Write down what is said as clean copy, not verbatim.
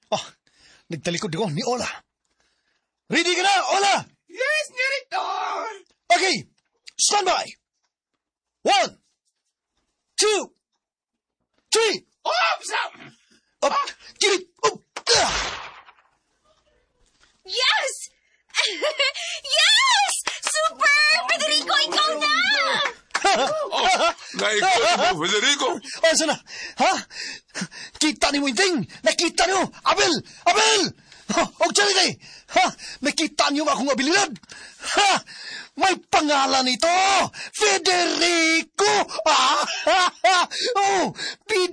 Nagtalikod ako ni Ola. Ready ka na, Ola? Yes, Director! Okay, stand by. 1, 2, 3. Oops! Up, get it, up. Yes! Yes! Super! Federico, ikaw na! Naikuha mo, Federico! Sana, ha? Kita ni mo yung thing. Nakita niyo, Abel! Abel! O Charity! Ha? Nakita niyo akong abilidad? Ha? May pangalan ito! Federico! Oh,